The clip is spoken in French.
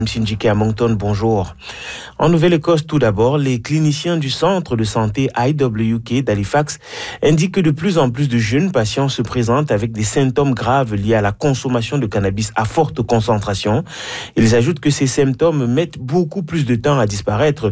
Msinjike à Moncton, bonjour. En Nouvelle-Écosse, tout d'abord, les cliniciens du centre de santé IWK d'Halifax indiquent que de plus en plus de jeunes patients se présentent avec des symptômes graves liés à la consommation de cannabis à forte concentration. Ils ajoutent que ces symptômes mettent beaucoup plus de temps à disparaître